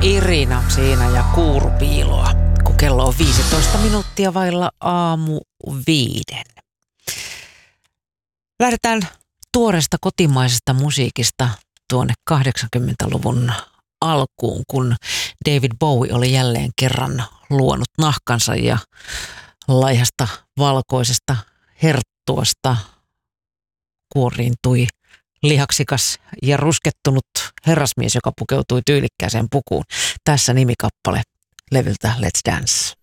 Irina siinä ja Kuurupiiloa, kun kello on 15 minuuttia vailla aamu 5. Lähdetään tuoreesta kotimaisesta musiikista tuonne 80-luvun alkuun, kun David Bowie oli jälleen kerran luonut nahkansa ja laihasta valkoisesta herttuasta kuoriintui lihaksikas ja ruskettunut herrasmies, joka pukeutui tyylikkääseen pukuun. Tässä nimikappale levyltä Let's Dance.